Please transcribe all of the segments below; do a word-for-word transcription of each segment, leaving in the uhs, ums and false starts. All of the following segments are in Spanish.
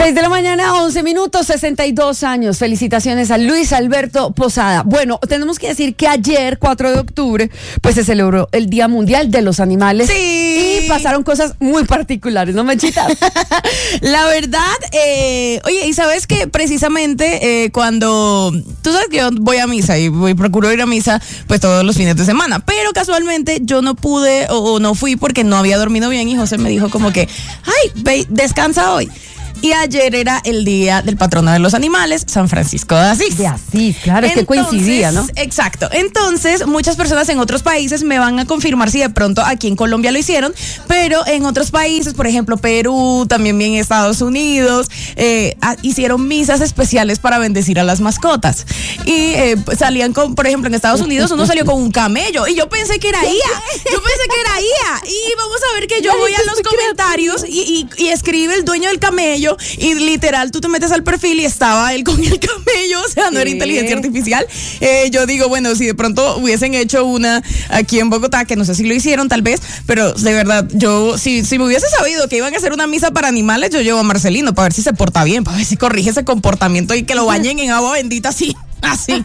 seis de la mañana, once minutos, sesenta y dos años. Felicitaciones a Luis Alberto Posada. Bueno, tenemos que decir que ayer, cuatro de octubre, pues se celebró el Día Mundial de los Animales. Sí. Y pasaron cosas muy particulares, ¿no, Mechita? La verdad, eh, oye, y sabes que precisamente eh, cuando, tú sabes que yo voy a misa y voy, procuro ir a misa pues todos los fines de semana, pero casualmente yo no pude o, o no fui porque no había dormido bien y José me dijo como que, ay, ve, descansa hoy. Y ayer era el día del patrono de los animales, San Francisco de Asís. De Asís, claro, es que coincidía, ¿no? Exacto. Entonces, muchas personas en otros países me van a confirmar si de pronto aquí en Colombia lo hicieron, pero en otros países, por ejemplo, Perú, también bien Estados Unidos, eh, a, hicieron misas especiales para bendecir a las mascotas. Y eh, salían con, por ejemplo, en Estados Unidos uno salió con un camello y yo pensé que era I A. Yo pensé que era I A. Y vamos a ver que yo voy a los comentarios y, y, y escribe el dueño del camello. Y literal, tú te metes al perfil y estaba él con el camello, o sea, no era inteligencia artificial. Eh, yo digo, bueno, si de pronto hubiesen hecho una aquí en Bogotá, que no sé si lo hicieron tal vez, pero de verdad, yo, si, si me hubiese sabido que iban a hacer una misa para animales, yo llevo a Marcelino para ver si se porta bien, para ver si corrige ese comportamiento y que lo bañen en agua bendita así. Así.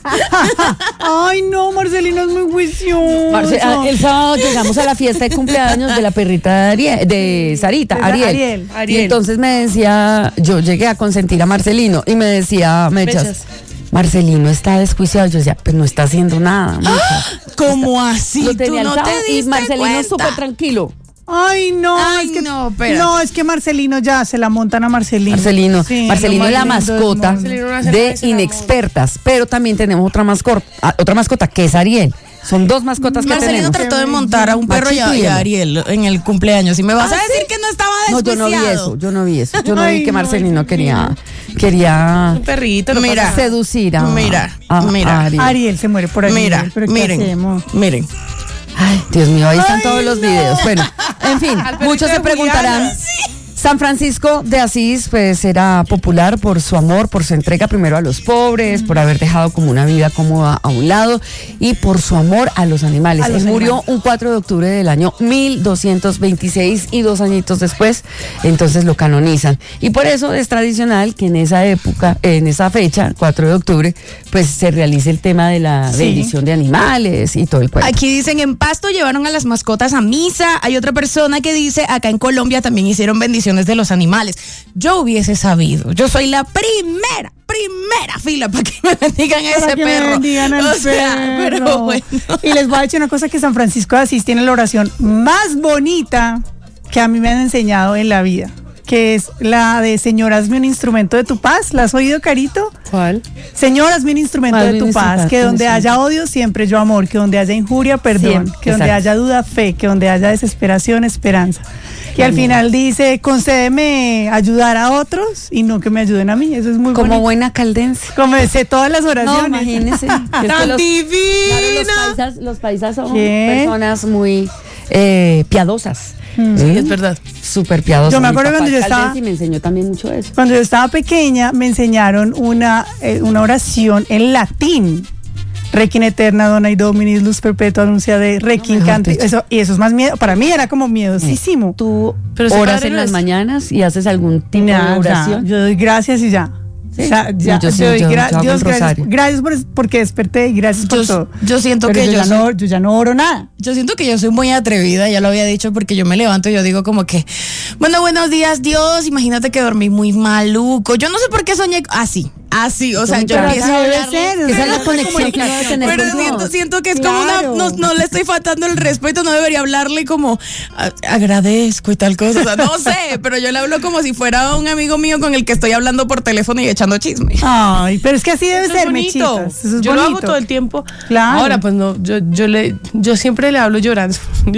Ay, no, Marcelino es muy juicioso. Marce- el sábado llegamos a la fiesta de cumpleaños de la perrita de, Ariel, de Sarita, De Ariel. Ariel. Y entonces me decía, yo llegué a consentir a Marcelino y me decía, Mechas, Mechas. Marcelino está desjuiciado. Yo decía, pues no está haciendo nada. Mecha. ¿Cómo así? Lo Tú tenía no al te sábado y diste Marcelino cuenta. súper tranquilo. Ay, no, Ay, es que no, espérate. no, es que Marcelino ya se la montan a Marcelino. Marcelino, Sí, Marcelino lo es la más lindo del mascota mundo. Marcelino no hace de nada, se la inexpertas, pero también tenemos otra mascota, otra mascota que es Ariel. Son dos mascotas que Marcelino tenemos. trató de montar a un perro y a, Machito y y a emo. Ariel en el cumpleaños. Y me vas ¿Ah, a decir sí? que no estaba No, yo no vi desjuiciado. eso, yo no vi eso. Yo no vi Ay, que no, Marcelino ay, quería, quería Un perrito, no Mira. pasa seducir a, Mira, a- mira. a Ariel. Ariel se muere por ahí. Mira, pero ¿qué miren, hacemos? miren. Ay, Dios mío, ahí están Ay, todos los no. videos. Bueno, en fin, Al perrito muchos de se preguntarán. Juliana. San Francisco de Asís, pues era popular por su amor, por su entrega primero a los pobres, por haber dejado como una vida cómoda a un lado y por su amor a los animales. A los Él murió animales. un cuatro de octubre del año mil doscientos veintiséis y dos añitos después, entonces lo canonizan. Y por eso es tradicional que en esa época, en esa fecha, cuatro de octubre, pues se realice el tema de la Sí. bendición de animales y todo el cuento. Aquí dicen, en Pasto llevaron a las mascotas a misa. Hay otra persona que dice, acá en Colombia también hicieron bendiciones de los animales. Yo hubiese sabido. Yo soy la primera, primera fila para que me bendigan a Para ese que me perro. bendigan al O sea, perro. pero bueno. Y les voy a decir una cosa, que San Francisco de Asís tiene la oración más bonita que a mí me han enseñado en la vida, que es la de Señor, hazme un instrumento de tu paz. ¿La has oído, Carito? ¿Cuál? Señor, hazme un instrumento Hazme de tu un paz, instrumento, que donde sí. haya odio, siempre yo amor, que donde haya injuria, perdón, Siempre, que donde exacto. haya duda, fe, que donde haya desesperación, esperanza. Y al final dice, concédeme ayudar a otros y no que me ayuden a mí. Eso es muy Como bonito. buena caldense. Como sé todas las No, oraciones. imagínense. Es que ¡Tan los- divina! Claro, los paisas, los paisas son ¿Qué? personas muy eh, piadosas. Sí, es verdad. Súper piadosas. Yo me Mi acuerdo papá cuando yo es estaba- caldense y me enseñó también mucho eso. Cuando yo estaba pequeña me enseñaron una, eh, una oración en latín. Requiem eterna, dona y dominis, luz perpetua, anuncia de Requiem mejor canti. dicho. Eso, y eso es más miedo. Para mí era como miedosísimo. Tú Pero ese oras Padre en las Nuestro. mañanas y haces algún tipo Nada, de oración. yo doy gracias y ya. Sí. O sea, ya, Yo sí, yo doy yo- gra- yo hago Dios, el gracias, rosario. gracias por, porque desperté y gracias por Yo, todo. yo siento Pero que yo, yo ya soy- no, yo ya no oro nada. Yo siento que yo soy muy atrevida, ya lo había dicho, porque yo me levanto y yo digo como que, bueno, buenos días, Dios, imagínate que dormí muy maluco. Yo no sé por qué soñé así, así, o sea, yo Pero empiezo así a debe hablarle. ser, Esa es la Pero- conexión que uno debe tener Pero con siento, Dios. siento que es Claro. como una, no, no le estoy faltando el respeto, no debería hablarle como a- agradezco y tal cosa, o sea, no sé, pero yo le hablo como si fuera un amigo mío con el que estoy hablando por teléfono y echando chisme. Ay, pero es que así debe Eso ser, es bonito. mechitas. Eso es yo lo bonito. hago todo el tiempo. Claro. Ahora, pues no, yo, yo le, yo siempre le hablo llorando.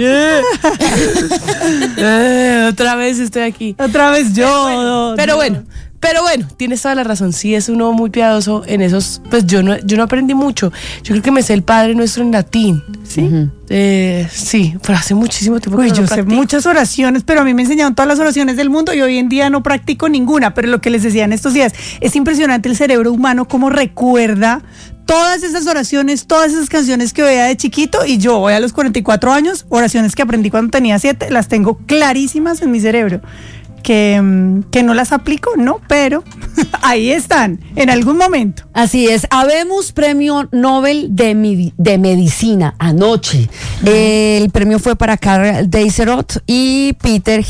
Eh, otra vez estoy aquí. Otra vez yo. Pero bueno, pero bueno, tienes toda la razón. Sí, es uno muy piadoso en esos. Pues yo no, yo no aprendí mucho. Yo creo que me sé el Padre Nuestro en latín. Sí. Ujú. Eh, sí, pero hace muchísimo tiempo Uy, que no yo lo sé practico. muchas oraciones, pero a mí me enseñaron todas las oraciones del mundo y hoy en día no practico ninguna. Pero lo que les decía en estos días, es impresionante el cerebro humano cómo recuerda todas esas oraciones, todas esas canciones que oía de chiquito, y yo hoy a los cuarenta y cuatro años, oraciones que aprendí cuando tenía siete, las tengo clarísimas en mi cerebro. que, que no las aplico, no, pero ahí están, en algún momento. Así es, habemos premio Nobel de, mi, de Medicina anoche. Uh-huh. El premio fue para Karl Deiserot y Peter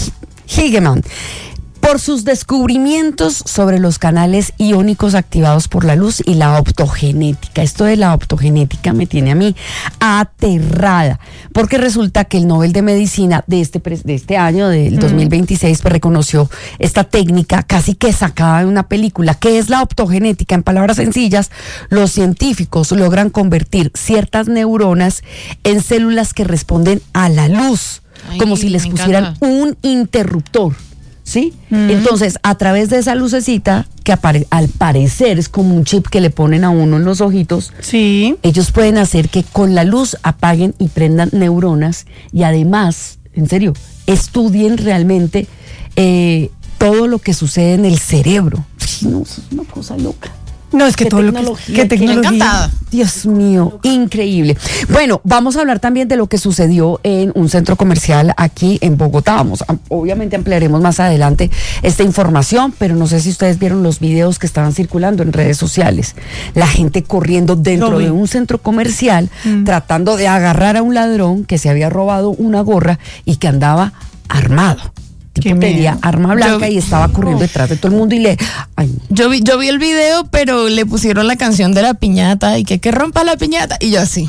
Higeman por sus descubrimientos sobre los canales iónicos activados por la luz y la optogenética. Esto de la optogenética me tiene a mí aterrada, porque resulta que el Nobel de Medicina de este, de este año, del mm. dos mil veintiséis, pues reconoció esta técnica casi que sacada de una película. ¿Qué es la optogenética? En palabras sencillas, los científicos logran convertir ciertas neuronas en células que responden a la luz, Ay, como si les pusieran encanta. un interruptor. ¿Sí? Mm. Entonces, a través de esa lucecita, que apare- al parecer es como un chip que le ponen a uno en los ojitos, sí. ellos pueden hacer que con la luz apaguen y prendan neuronas y además, en serio, estudien realmente eh, todo lo que sucede en el cerebro. No, eso es una cosa loca. No, es que todo lo que... ¿Qué tecnología? Encantada. Dios mío, increíble. Bueno, vamos a hablar también de lo que sucedió en un centro comercial aquí en Bogotá. Vamos, obviamente ampliaremos más adelante esta información, pero no sé si ustedes vieron los videos que estaban circulando en redes sociales. La gente corriendo dentro no, de un centro comercial, mm. tratando de agarrar a un ladrón que se había robado una gorra y que andaba armado. Tipo tenía arma blanca yo, y estaba corriendo oh. detrás de todo el mundo y le... Ay. Yo vi, yo vi el video, pero le pusieron la canción de la piñata y que que rompa la piñata y yo así.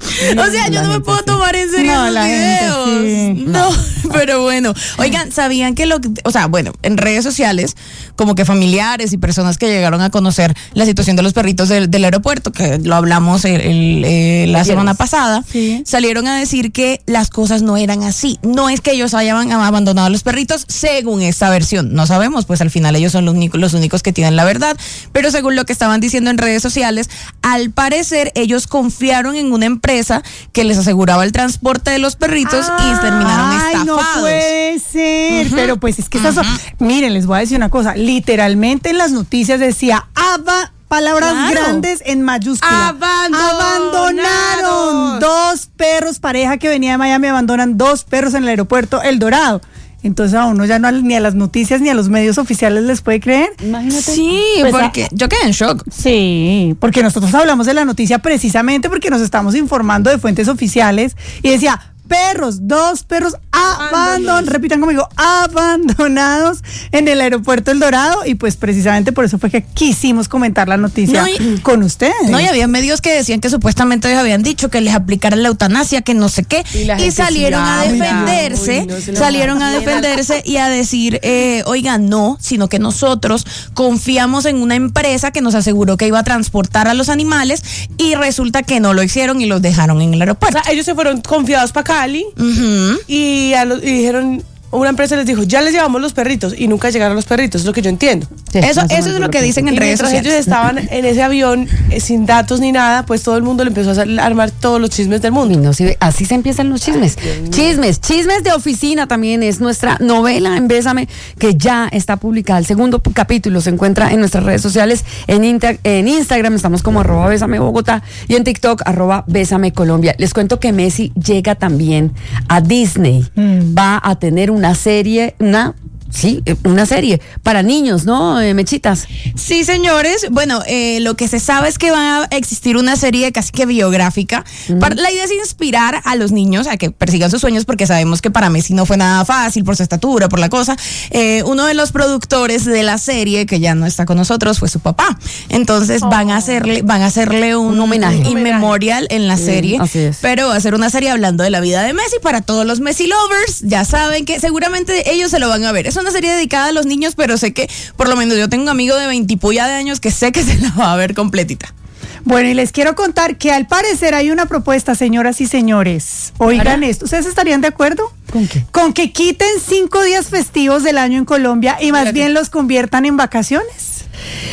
O sea, yo no me puedo sí. tomar en serio no, los videos. Gente, sí. No, pero bueno. Oigan, ¿sabían que lo o sea, bueno, en redes sociales, como que familiares y personas que llegaron a conocer la situación de los perritos del, del aeropuerto, que lo hablamos el, el, eh, la semana pasada, sí. salieron a decir que las cosas no eran así. No es que ellos hayan abandonado a los perritos, según esta versión. No sabemos, pues al final ellos son los únicos, los únicos que tienen la verdad. Pero según lo que estaban diciendo en redes sociales, al parecer ellos confiaron en una empresa que les aseguraba el transporte de los perritos ah, y terminaron estafados. No puede ser, uh-huh. pero pues es que estas uh-huh. son, miren, les voy a decir una cosa, literalmente en las noticias decía aba, palabras claro. grandes en mayúscula. Abandonaron. Abandonaron dos perros, pareja que venía de Miami, abandonan dos perros en el aeropuerto El Dorado. Entonces a uno ya no ni a las noticias ni a los medios oficiales les puede creer. Imagínate. Sí, pues porque a, yo quedé en shock. Sí, porque nosotros hablamos de la noticia precisamente porque nos estamos informando de fuentes oficiales y decía perros, dos perros abandonados, repitan conmigo, abandonados en el aeropuerto El Dorado y pues precisamente por eso fue que quisimos comentar la noticia no, y, con ustedes. No, y había medios que decían que supuestamente ellos habían dicho que les aplicaran la eutanasia, que no sé qué, y, y salieron a defenderse, uy, no se salieron a defenderse y a decir, eh, oigan, no, sino que nosotros confiamos en una empresa que nos aseguró que iba a transportar a los animales y resulta que no lo hicieron y los dejaron en el aeropuerto. O sea, ellos se fueron confiados para acá. Uh-huh. Y, a los, y dijeron, una empresa les dijo, ya les llevamos los perritos y nunca llegaron los perritos, es lo que yo entiendo. Sí, eso eso es lo que dicen en redes sociales. Ellos estaban en ese avión eh, sin datos ni nada, pues todo el mundo le empezó a armar todos los chismes del mundo. Y no, sí, así se empiezan los chismes. Chismes, chismes de oficina también es nuestra novela en Bésame, que ya está publicada. El segundo capítulo se encuentra en nuestras redes sociales. En, inter, en Instagram estamos como arroba Bésame Bogotá y en TikTok arroba Bésame Colombia. Les cuento que Messi llega también a Disney. Mm. Va a tener un una serie, una Sí, una serie para niños, ¿no, eh, Mechitas? Sí, señores. Bueno, eh, lo que se sabe es que va a existir una serie casi que biográfica. Uh-huh. Para, la idea es inspirar a los niños a que persigan sus sueños, porque sabemos que para Messi no fue nada fácil por su estatura, por la cosa. Eh, uno de los productores de la serie, que ya no está con nosotros, fue su papá. Entonces oh. van a hacerle, van a hacerle un, un homenaje, un memorial en la serie. Sí, así es. Pero va a ser una serie hablando de la vida de Messi para todos los Messi lovers. Ya saben que seguramente ellos se lo van a ver. Eso una serie dedicada a los niños, pero sé que por lo menos yo tengo un amigo de veintipuya de años que sé que se la va a ver completita. Bueno, y les quiero contar que al parecer hay una propuesta, señoras y señores. Oigan ¿Para? esto, ¿ustedes estarían de acuerdo? ¿Con qué? Con que quiten cinco días festivos del año en Colombia y más bien los conviertan en vacaciones.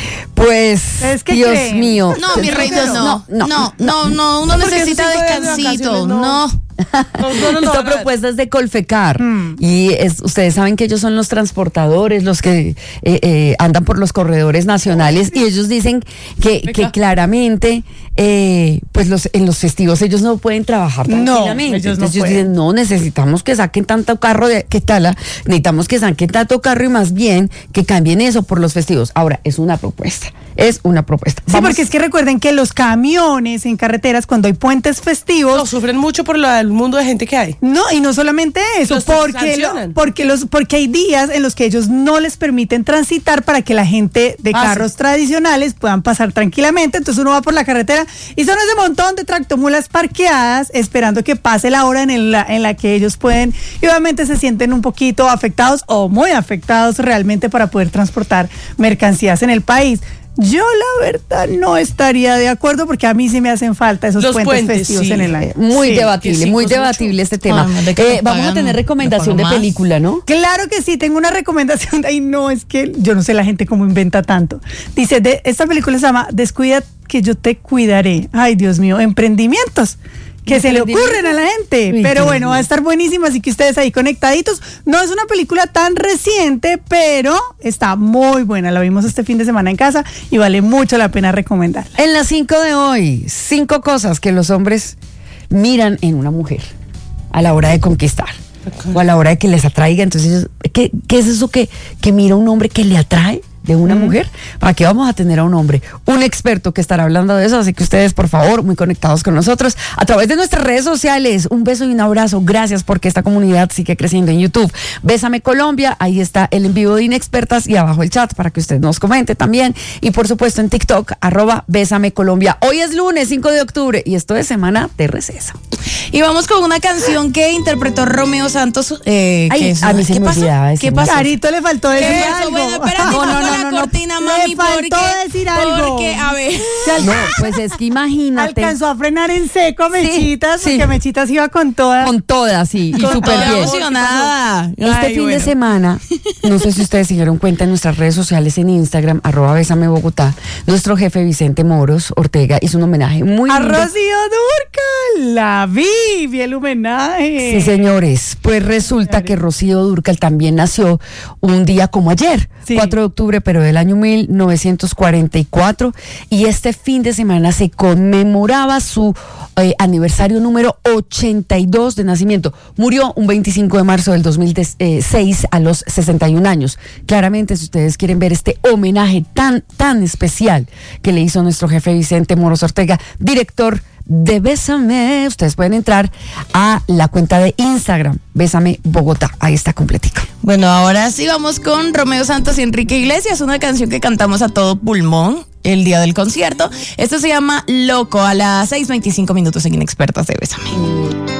Pues, es que Dios creen? mío. No, mi reina, no. No, no, no, no, uno necesita descansito, no. No, no, no, no, Esta no. propuesta es de Colfecar. Mm. Y es, ustedes saben que ellos son los transportadores, los que eh, eh, andan por los corredores nacionales. Y ellos dicen que, que claramente, eh, pues los, en los festivos ellos no pueden trabajar No, tranquilamente. ellos no Entonces ellos pueden. dicen, no, necesitamos que saquen tanto carro de ¿qué tal? Necesitamos que saquen tanto carro y más bien que cambien eso por los festivos. Ahora, es una propuesta. Es una propuesta. Sí, Vamos- porque es que recuerden que los camiones en carreteras, cuando hay puentes festivos, No, sufren mucho por lo- el mundo de gente que hay. no, y no solamente eso, Los porque, sancionan. lo- porque, los, porque hay días en los que ellos no les permiten transitar para que la gente de Ah, carros tradicionales puedan pasar tranquilamente. Entonces uno va por la carretera y son ese montón de tractomulas parqueadas esperando que pase la hora en, el- la, en la que ellos pueden, y obviamente se sienten un poquito afectados o muy afectados realmente para poder transportar mercancías en el país. Yo la verdad no estaría de acuerdo porque a mí sí me hacen falta esos Los puentes, puentes, festivos sí. en el año. Muy Sí. debatible, que sí, muy pues, debatible este tema. Además de que Eh, nos vamos a pagan- tener recomendación nos de pagan más. película, ¿no? Claro que sí, tengo una recomendación. Ay, no, es que yo no sé la gente cómo inventa tanto. Dice, de, esta película se llama Descuida que yo te cuidaré. Ay, Dios mío, emprendimientos que se le ocurren a la gente. Uy, Pero Dios bueno, mío. va a estar buenísima, así que ustedes ahí conectaditos. No es una película tan reciente, pero está muy buena. La vimos este fin de semana en casa y vale mucho la pena recomendarla. En las cinco de hoy, cinco cosas que los hombres miran en una mujer a la hora de conquistar o a la hora de que les atraiga. Entonces, ¿qué, qué es eso que, que mira un hombre que le atrae de una mujer? ¿Para qué vamos a tener a un hombre? Un experto que estará hablando de eso, así que ustedes, por favor, muy conectados con nosotros a través de nuestras redes sociales. Un beso y un abrazo. Gracias porque esta comunidad sigue creciendo en YouTube. Bésame Colombia, ahí está el en vivo de Inexpertas y abajo el chat para que usted nos comente también. Y por supuesto en TikTok, arroba Bésame Colombia. Hoy es lunes cinco de octubre y esto es semana de receso. Y vamos con una canción que interpretó Romeo Santos. Eh, Ay, que es- a mí se ¿Qué me pasó? olvidaba ¿Qué decir pasó? Carito le faltó decir Eso, algo. bueno, espérate, No, pongo no, no, la no, no. cortina, Le mami, faltó porque, decir algo. porque, a ver, No, pues es que imagínate. Alcanzó a frenar en seco a Sí, Mechitas, sí. porque Mechitas iba con toda. Con todas, sí, y con súper toda bien. emocionada. Este Ay, fin de bueno. semana, no sé si ustedes se dieron cuenta en nuestras redes sociales, en Instagram, arroba Bésame Bogotá, nuestro jefe Vicente Moros Ortega hizo un homenaje muy A lindo. Rocío Dúrcal, la vi, vi el homenaje. Sí, señores, pues resulta que Rocío Dúrcal también nació un día como ayer, Sí. cuatro de octubre, pero del año mil novecientos cuarenta y cuatro, y este fin de semana se conmemoraba su eh, aniversario número ochenta y dos de nacimiento. Murió un veinticinco de marzo del dos mil seis a los sesenta y un años. Claramente, si ustedes quieren ver este homenaje tan, tan especial que le hizo nuestro jefe Vicente Moros Ortega, director de Bésame, ustedes pueden entrar a la cuenta de Instagram, Bésame Bogotá, ahí está completico. Bueno, ahora sí vamos con Romeo Santos y Enrique Iglesias, una canción que cantamos a todo pulmón el día del concierto. Esto se llama Loco, a las seis veinticinco minutos en Inexpertas de Bésame.